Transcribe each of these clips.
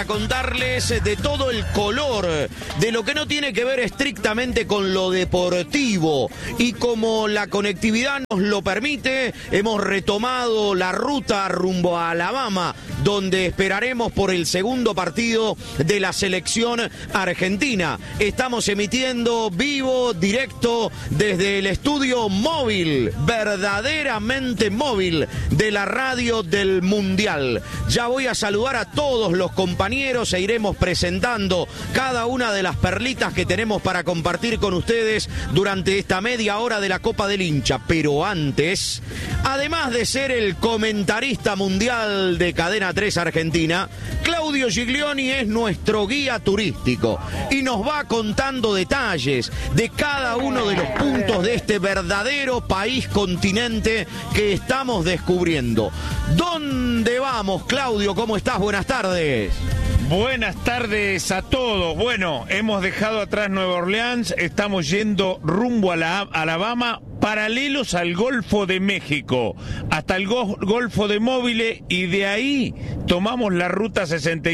Contarles de todo el color, de lo que no tiene que ver estrictamente con lo deportivo, y como la conectividad nos lo permite, hemos retomado la ruta rumbo a Alabama, donde esperaremos por el segundo partido de la selección argentina. Estamos emitiendo vivo, directo, desde el estudio móvil, verdaderamente móvil, de la radio del Mundial. Ya voy a saludar a todos los compañeros e iremos presentando cada una de las perlitas que tenemos para compartir con ustedes durante esta media hora de la Copa del Hincha. Pero antes, además de ser el comentarista mundial de Cadena 3 Argentina, Claudio Giglioni es nuestro guía turístico y nos va contando detalles de cada uno de los puntos de este verdadero país continente que estamos descubriendo. ¿Dónde vamos, Claudio? ¿Cómo estás? Buenas tardes. Buenas tardes a todos. Bueno, hemos dejado atrás Nueva Orleans, estamos yendo rumbo a Alabama, paralelos al Golfo de México, hasta el Golfo de Móvile, y de ahí tomamos la Ruta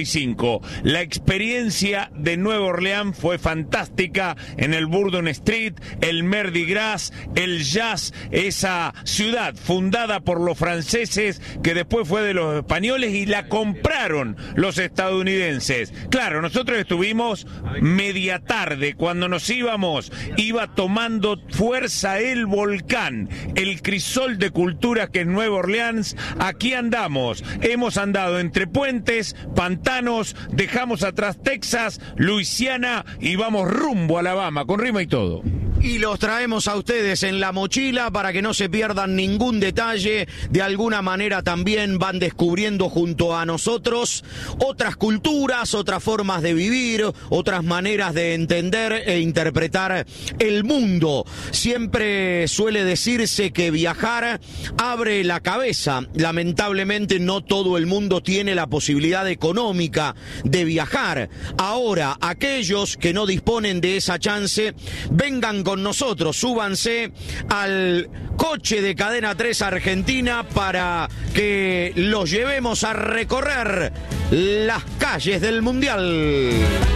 65. La experiencia de Nueva Orleans fue fantástica, en el Bourbon Street, el Mardi Gras, el jazz, esa ciudad fundada por los franceses que después fue de los españoles y la compraron los estadounidenses. Claro, nosotros estuvimos media tarde, cuando nos íbamos, iba tomando fuerza el volcán, el crisol de culturas que es Nueva Orleans. Aquí andamos, hemos andado entre puentes, pantanos, dejamos atrás Texas, Luisiana y vamos rumbo a Alabama, con rima y todo. Y los traemos a ustedes en la mochila para que no se pierdan ningún detalle. De alguna manera también van descubriendo junto a nosotros otras culturas, otras formas de vivir, otras maneras de entender e interpretar el mundo. Siempre suele decirse que viajar abre la cabeza. Lamentablemente no todo el mundo tiene la posibilidad económica de viajar. Ahora, aquellos que no disponen de esa chance, vengan con nosotros, súbanse al coche de Cadena 3 Argentina para que los llevemos a recorrer las calles del Mundial.